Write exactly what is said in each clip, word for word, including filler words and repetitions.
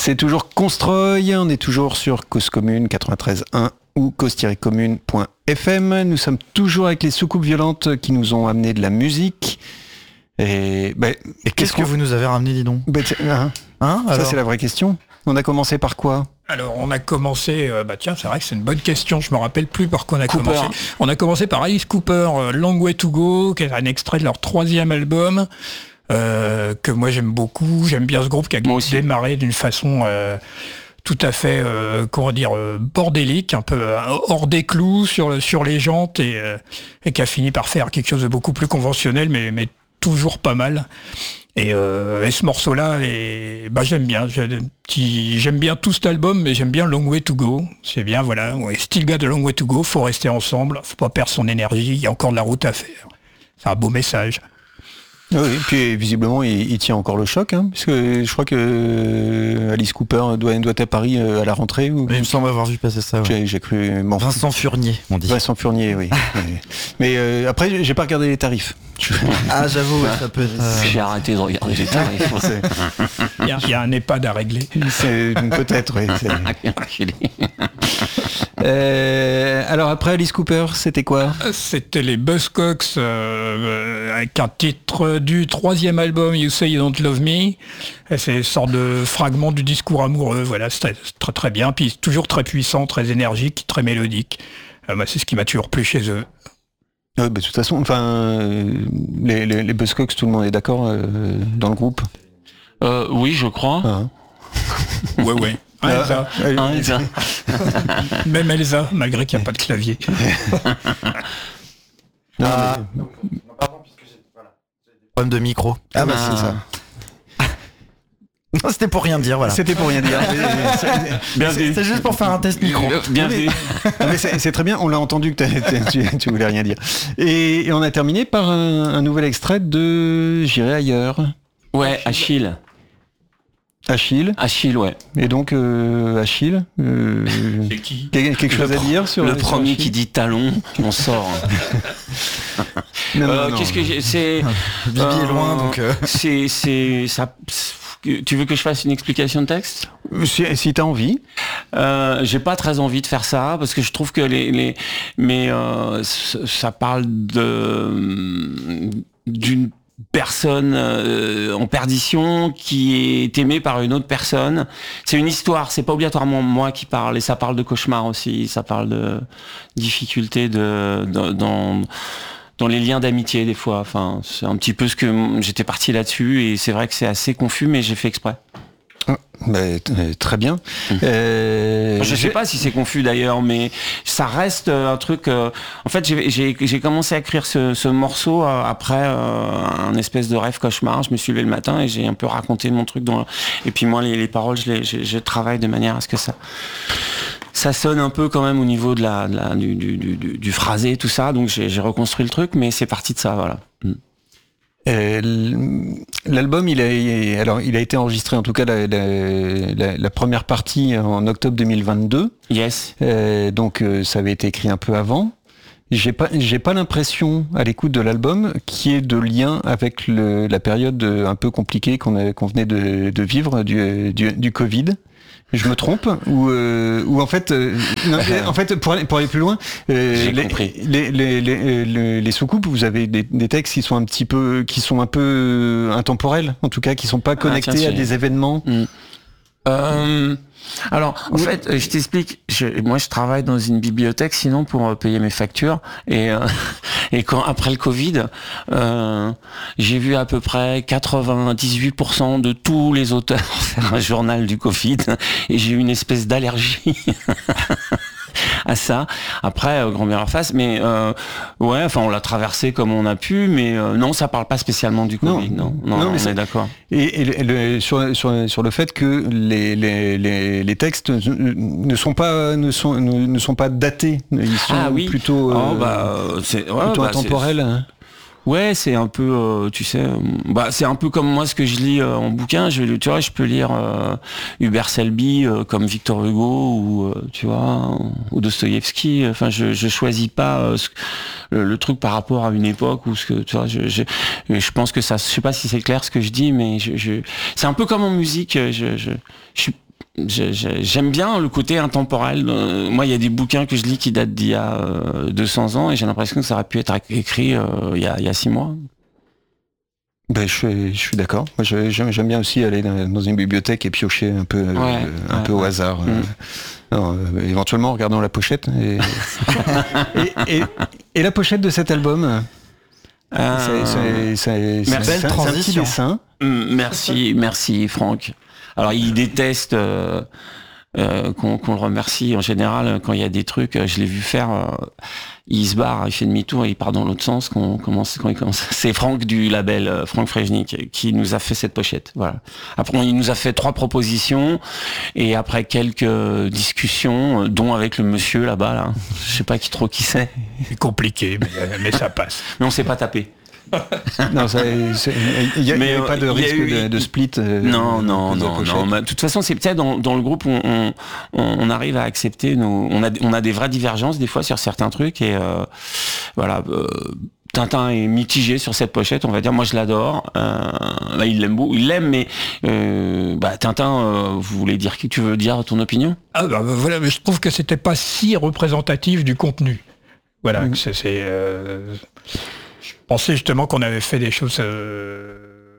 C'est toujours Constroy, on est toujours sur Cause Commune quatre-vingt-treize un ou cause tiret commune point f m. Nous sommes toujours avec les soucoupes violentes qui nous ont amené de la musique. Et, bah, et qu'est-ce, qu'est-ce que qu'on... vous nous avez ramené, dis donc bah, hein, hein, Ça, c'est la vraie question. On a commencé par quoi ? Alors, on a commencé... Euh, bah tiens, c'est vrai que c'est une bonne question. Je me rappelle plus par quoi on a Cooper. commencé. On a commencé par Alice Cooper, euh, Long Way to Go, qui est un extrait de leur troisième album, euh, que moi j'aime beaucoup. J'aime bien ce groupe qui a démarré d'une façon... Euh, tout à fait, euh, comment dire, euh, bordélique, un peu euh, hors des clous sur, sur les jantes et, euh, et qui a fini par faire quelque chose de beaucoup plus conventionnel, mais, mais toujours pas mal. Et, euh, et ce morceau-là, et, bah, j'aime bien. Petit, j'aime bien tout cet album, mais j'aime bien Long Way to Go. C'est bien, voilà. Ouais, Still got a long way to go. Faut rester ensemble. Faut pas perdre son énergie. Il y a encore de la route à faire. C'est un beau message. Oui, et puis visiblement il, il tient encore le choc, hein, parce que je crois que euh, Alice Cooper doit, doit être à Paris euh, à la rentrée. Ou... Il me semble avoir vu passer ça. Ouais. J'ai, j'ai cru. Bon. Vincent Furnier, on dit. Vincent Furnier, oui. Mais euh, après, j'ai pas regardé les tarifs. Ah, j'avoue, ouais, ça peut être. Euh... J'ai arrêté de regarder les tarifs. Il y, a, il y a un EHPAD à régler. C'est, peut-être, oui. euh, alors après Alice Cooper, c'était quoi ? C'était les Buzzcocks euh, avec un titre du troisième album You Say You Don't Love Me. Et c'est une sorte de fragment du discours amoureux. Voilà, c'est très très, très bien. Puis toujours très puissant, très énergique, très mélodique. Euh, bah, c'est ce qui m'a toujours plu chez eux. Ouais, bah, de toute façon, enfin, euh, les, les, les Buzzcocks, tout le monde est d'accord euh, dans le groupe. Euh, oui, je crois. Ah. Ouais, ouais. Ah, Elsa. Ah, Elsa. Même Elsa, malgré qu'il n'y a pas de clavier. Non, ah. mais... Pardon, puisque j'ai voilà. Problème de micro. Ah bah c'est ça. Non, c'était pour rien dire, voilà. C'était pour rien dire. Bien c'est, c'est juste pour faire un test micro. Bien vu. Mais, mais c'est, c'est très bien, on l'a entendu que t'as, t'as, tu, tu voulais rien dire. Et, et on a terminé par un, un nouvel extrait de J'irai ailleurs. Ouais, Achille. Achille. Achille, ouais. Et donc euh, Achille. Euh, c'est qui ? Quelque chose le à dire sur le sur premier Achille qui dit talon, on sort. non, euh, non, qu'est-ce non. que j'ai, c'est Bibi euh, est loin, donc. Euh... C'est c'est ça. Tu veux que je fasse une explication de texte ? Si, si t'as envie. Euh, j'ai pas très envie de faire ça parce que je trouve que les, les mais euh, ça parle de d'une personne euh, en perdition qui est aimée par une autre personne. C'est une histoire, c'est pas obligatoirement moi qui parle, et ça parle de cauchemar aussi, ça parle de difficultés de, de dans dans les liens d'amitié des fois. Enfin, c'est un petit peu ce que j'étais parti là-dessus, et c'est vrai que c'est assez confus, mais j'ai fait exprès. Bah, très bien. Mmh. Euh, je sais pas si c'est confus d'ailleurs, mais ça reste un truc. Euh, en fait, j'ai, j'ai, j'ai commencé à écrire ce, ce morceau euh, après euh, un espèce de rêve cauchemar. Je me suis levé le matin et j'ai un peu raconté mon truc. Dans... Et puis moi, les, les paroles, je, les, je, je travaille de manière à ce que ça, ça sonne un peu quand même au niveau de la, de la du, du, du, du phrasé, tout ça. Donc j'ai, j'ai reconstruit le truc, mais c'est parti de ça, voilà. Mmh. Euh, l'album, il a, alors, il a été enregistré, en tout cas la, la, la, la première partie en octobre deux mille vingt-deux. Yes. Euh, donc euh, ça avait été écrit un peu avant. J'ai pas, j'ai pas l'impression à l'écoute de l'album qu'il y ait de lien avec le, la période un peu compliquée qu'on, a, qu'on venait de, de vivre du, du, du Covid. Je me trompe ou euh, ou en fait euh, non, en fait pour aller pour aller plus loin euh, J'ai les, compris. Les les, les les les soucoupes, vous avez des, des textes qui sont un petit peu qui sont un peu intemporels, en tout cas qui sont pas connectés ah, tiens, à des événements. Mmh. Euh, alors, en oui. fait, je t'explique. Je, moi, je travaille dans une bibliothèque, sinon pour payer mes factures. Et euh, et quand après le Covid, euh, j'ai vu à peu près quatre-vingt-dix-huit pour cent de tous les auteurs faire un journal du Covid, et j'ai eu une espèce d'allergie à ça. Après, euh, grand bien leur face, mais euh, ouais, enfin, on l'a traversé comme on a pu, mais euh, non, ça parle pas spécialement du Covid. Non, non, non, non on est d'accord. Et, et le, sur, sur, sur le fait que les, les, les, les textes ne sont pas ne sont ne, ne sont pas datés, ils sont ah, oui. plutôt, oh, bah, c'est, ouais, plutôt bah, intemporels. C'est... Ouais, c'est un peu, euh, tu sais, euh, bah c'est un peu comme moi ce que je lis euh, en bouquin. Je, tu vois, je peux lire euh, Hubert Selby euh, comme Victor Hugo ou euh, tu vois ou Dostoïevski. Enfin, je je choisis pas euh, ce, le, le truc par rapport à une époque ou ce que tu vois. Je je, je pense que ça, je sais pas si c'est clair ce que je dis, mais je, je c'est un peu comme en musique. Je je je suis j'aime bien le côté intemporel. Moi, il y a des bouquins que je lis qui datent d'il y a deux cents ans et j'ai l'impression que ça aurait pu être écrit euh, il, y a, il y a six mois. Ben, je suis, je suis d'accord. Moi, je, j'aime, j'aime bien aussi aller dans une bibliothèque et piocher un peu, ouais, euh, un ouais, peu ouais. au hasard. Mmh. Euh, alors, euh, éventuellement en regardant la pochette. Et, et, et, et la pochette de cet album, euh, c'est, c'est, c'est, c'est, belle transition. C'est un petit dessin. Merci, merci Franck. Alors, il déteste euh, euh, qu'on, qu'on le remercie. En général, quand il y a des trucs, je l'ai vu faire, euh, il se barre, il fait demi-tour et il part dans l'autre sens quand, on commence, quand il commence. C'est Franck du label euh, Franck Frejnik qui nous a fait cette pochette. Voilà. Après, il nous a fait trois propositions et après quelques discussions, dont avec le monsieur là-bas, là, je sais pas qui trop qui c'est. C'est compliqué, mais, mais ça passe. Mais on s'est pas tapé. Non, il n'y a, a pas de risque eu, de, de split. Euh, non, non, non, non. De toute façon, c'est peut-être dans, dans le groupe, on, on, on arrive à accepter nos, on a, on a des vraies divergences des fois sur certains trucs et euh, voilà. Euh, Tintin est mitigé sur cette pochette, on va dire. Moi, je l'adore. Euh, là, il l'aime beaucoup, il l'aime, mais euh, bah, Tintin, euh, vous voulez dire qui tu veux dire ton opinion? Ah bah, voilà, mais je trouve que c'était pas si représentatif du contenu. Voilà, mmh. c'est. c'est euh... Je pensais justement qu'on avait fait des choses euh,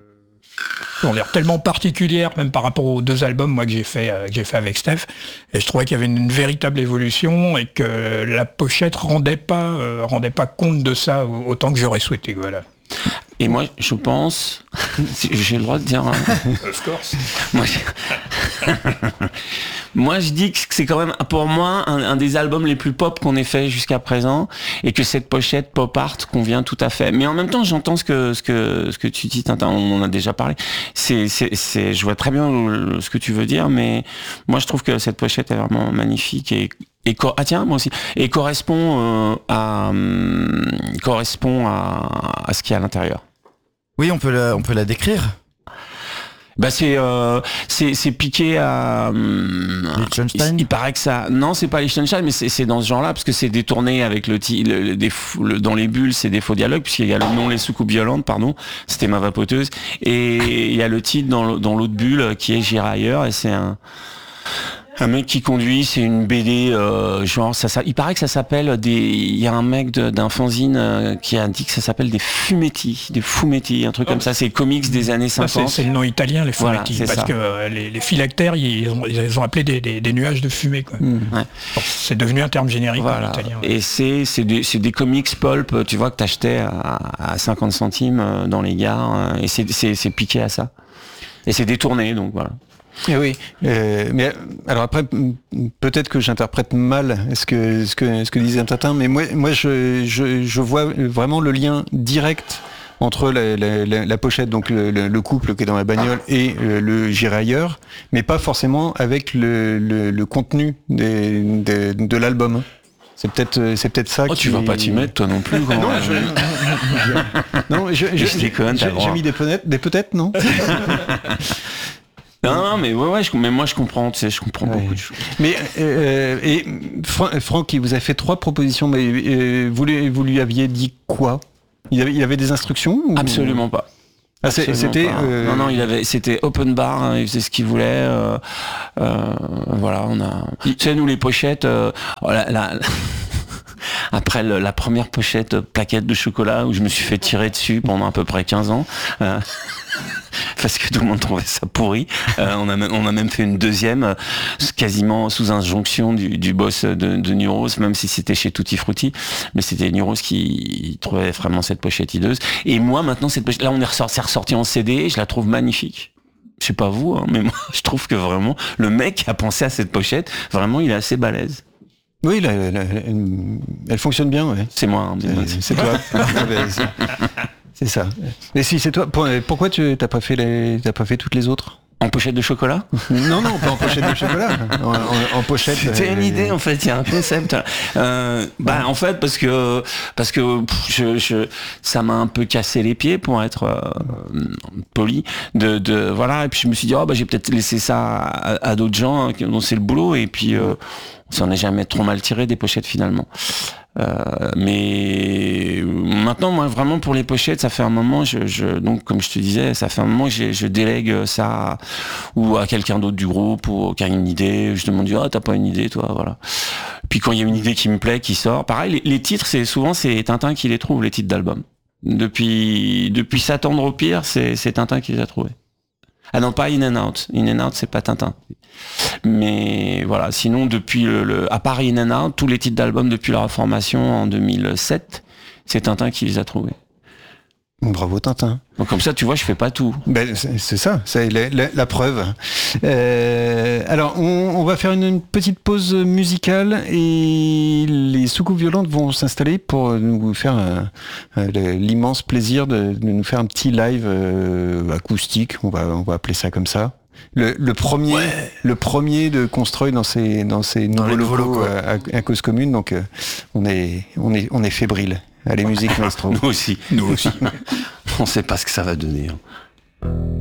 qui ont l'air tellement particulières, même par rapport aux deux albums moi que j'ai fait, euh, que j'ai fait avec Steph. Et je trouvais qu'il y avait une, une véritable évolution et que la pochette rendait pas, euh, rendait pas compte de ça autant que j'aurais souhaité. Voilà. Et moi, je pense, j'ai le droit de dire. Hein, of course. Moi, je... moi, je dis que c'est quand même, pour moi, un, un des albums les plus pop qu'on ait fait jusqu'à présent, et que cette pochette pop art convient tout à fait. Mais en même temps, j'entends ce que ce que ce que tu dis, Tintin. On en a déjà parlé. C'est c'est c'est, je vois très bien le, ce que tu veux dire, mais moi, je trouve que cette pochette est vraiment magnifique et Et co- ah tiens, moi aussi. Et correspond euh, à euh, correspond à, à ce qu'il y a à l'intérieur. Oui, on peut la, on peut la décrire. Bah c'est euh, c'est c'est piqué à. Euh, Liechtenstein. Il, il paraît que ça. Non, c'est pas Liechtenstein, mais c'est c'est dans ce genre-là parce que c'est détourné avec le, le, le, des, le dans les bulles, c'est des faux dialogues puisqu'il y a le nom les soucoupes violentes, pardon. C'était ma vapoteuse et il y a le titre dans dans l'autre bulle qui est J'irai ailleurs et c'est un. Un mec qui conduit, c'est une B D euh, genre ça, ça. Il paraît que ça s'appelle des. Il y a un mec de, d'un fanzine euh, qui a dit que ça s'appelle des fumetti, des fumetti, un truc oh. comme ça. C'est comics des années cinquante. C'est, c'est le nom italien, les fumetti, voilà, parce ça. que euh, les, les phylactères, ils ont, ils ont appelé des, des, des nuages de fumée. Quoi. Mmh. Ouais. Bon, c'est devenu un terme générique voilà. en italien. Et c'est c'est des c'est des comics pulp, tu vois, que t'achetais à, à cinquante centimes dans les gares, et c'est c'est c'est piqué à ça. Et c'est détourné, donc voilà. Eh oui, euh, mais alors après peut-être que j'interprète mal ce que ce que ce que disait Tintin, mais moi moi je je je vois vraiment le lien direct entre la, la, la, la pochette, donc le, le, le couple qui est dans la bagnole et le, le J'irai ailleurs, mais pas forcément avec le le, le contenu des, des, de l'album. C'est peut-être, c'est peut-être ça. Oh, qui... tu vas pas t'y mettre, toi non plus. Quand non, je... non, je, je, je déconne. J'ai, j'ai mis des peut-être, des peut-être, non. Non, non, mais ouais, ouais, je, mais moi je comprends, tu sais, je comprends ouais. beaucoup de choses. Mais euh, et Fra- Franck, il vous a fait trois propositions, mais euh, vous, lui, vous lui aviez dit quoi? Il avait, il avait des instructions ou... Absolument pas. Ah, c'est, c'était euh... non, non, il avait, c'était open bar, hein, il faisait ce qu'il voulait. Euh, euh, voilà, on a. Tu sais, nous les pochettes, euh, la, la, après le, la première pochette plaquette de chocolat où je me suis fait tirer dessus pendant à peu près quinze ans. Euh, parce que tout le monde trouvait ça pourri. Euh, on a même, on a même fait une deuxième, euh, quasiment sous injonction du, du boss de, de Neuros, même si c'était chez Tutti Frutti, mais c'était Neuros qui trouvait vraiment cette pochette hideuse. Et moi, maintenant, cette pochette, là, on est ressorti, c'est ressorti en C D, je la trouve magnifique. Je sais pas vous, hein, mais moi, je trouve que vraiment, le mec qui a pensé à cette pochette, vraiment, il est assez balèze. Oui, la, la, la, elle fonctionne bien, ouais. C'est moi, hein, c'est, c'est toi. C'est ça. Mais si c'est toi, pourquoi tu t'as pas fait les, t'as pas fait toutes les autres? En pochette de chocolat? Non, non, pas en pochette de chocolat. En, en, en pochette. C'était euh, une idée en fait. Il y a un concept. Euh, bah en fait parce que parce que pff, je, je ça m'a un peu cassé les pieds pour être euh, poli. De, de voilà et puis je me suis dit oh bah j'ai peut-être laissé ça à, à d'autres gens hein, dont c'est le boulot et puis euh, on s'en est jamais trop mal tiré des pochettes finalement. Euh, mais maintenant, moi, vraiment pour les pochettes, ça fait un moment. Je, je, donc, comme je te disais, ça fait un moment que je, je délègue ça à, ou à quelqu'un d'autre du groupe ou qui a une idée. Je demande, ah, t'as pas une idée, toi, voilà. Puis quand il y a une idée qui me plaît, qui sort, pareil. Les, les titres, c'est souvent c'est Tintin qui les trouve, les titres d'albums. Depuis depuis S'attendre au pire, c'est c'est Tintin qui les a trouvés. Ah non, pas In and Out. In and Out, c'est pas Tintin. Mais voilà, sinon depuis le, le à part In and Out, tous les titres d'albums depuis leur formation en deux mille sept, c'est Tintin qui les a trouvés. Bravo Tintin. Donc comme ça, tu vois, je fais pas tout. Ben, c'est, c'est ça, c'est la, la, la preuve. Euh, alors, on, on va faire une, une petite pause musicale et les soucoupes violentes vont s'installer pour nous faire euh, euh, l'immense plaisir de, de nous faire un petit live euh, acoustique. On va, on va appeler ça comme ça. Le, le premier, ouais. le premier de construire dans ces dans ces nouveaux locaux à, à cause commune. Donc, euh, on est, on est, on est fébrile. Allez, musique maestro. Nous aussi. Nous aussi. On sait pas ce que ça va donner. Hein.